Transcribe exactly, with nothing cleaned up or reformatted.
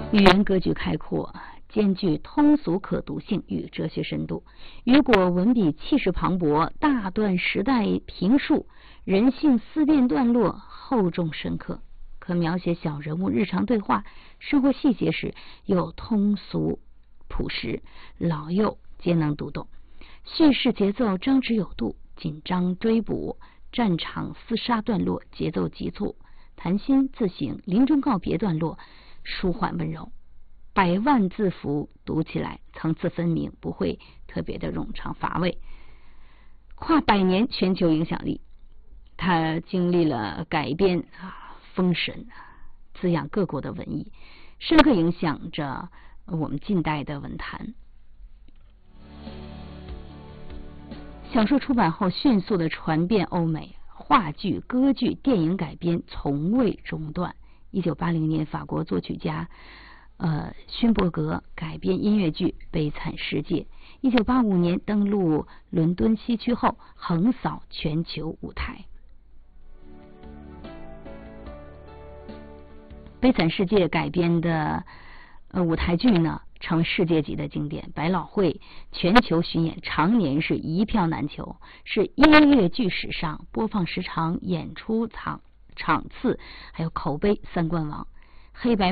语言格局开阔，兼具通俗可读性与哲学深度。雨果文笔气势磅礴，大段时代评述，人性思辨段落厚重深刻，可描写小人物日常对话、生活细节时又通俗朴实，老幼皆能读懂。叙事节奏张弛有度，紧张追捕、战场厮杀段落节奏急促，谈心自省、临终告别段落舒缓温柔。百万字符读起来层次分明，不会特别的冗长乏味。跨百年全球影响力，它经历了改编啊、封神，滋养各国的文艺，深刻影响着我们近代的文坛。小说出版后迅速的传遍欧美，话剧、歌剧、电影改编从未中断。一九八零年，法国作曲家呃勋伯格改编音乐剧《悲惨世界》。一九八五年登陆伦敦西区后，横扫全球舞台。《悲惨世界》改编的呃舞台剧呢，成世界级的经典。百老汇全球巡演常年是一票难求，是音乐剧史上播放时长、演出场场次还有口碑三冠王。黑白